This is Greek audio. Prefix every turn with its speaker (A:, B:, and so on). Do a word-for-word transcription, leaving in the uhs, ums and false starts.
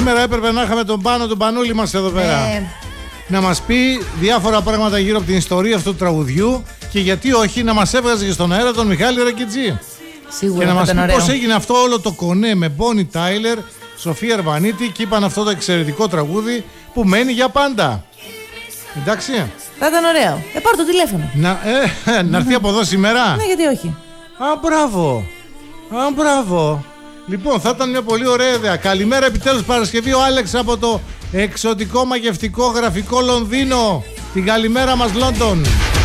A: σήμερα έπρεπε να είχαμε τον Πάνο, τον Πανούλη μας εδώ πέρα.
B: Ε.
A: Να μας πει διάφορα πράγματα γύρω από την ιστορία αυτού του τραγουδιού και γιατί όχι να μας έβγαζε και στον αέρα τον Μιχάλη Ρακιτζή.
B: Σίγουρα.
A: Και να μας πει
B: ωραίο.
A: πώς έγινε αυτό όλο το κονέ με Μπόνι Τάιλερ, Σοφία Αρβανίτη και είπαν αυτό το εξαιρετικό τραγούδι που μένει για πάντα. Εντάξει.
B: Θα ήταν ωραίο. Ε, πάρ' το τηλέφωνο.
A: Να, ε, να έρθει από εδώ σήμερα.
B: Ναι, γιατί όχι.
A: Α, μπράβο. Α, μπράβο. Λοιπόν, θα ήταν μια πολύ ωραία ιδέα. Καλημέρα, επιτέλους Παρασκευή, ο Άλεξ από το εξωτικό μαγευτικό γραφικό Λονδίνο. Την καλημέρα μας, Λόντον.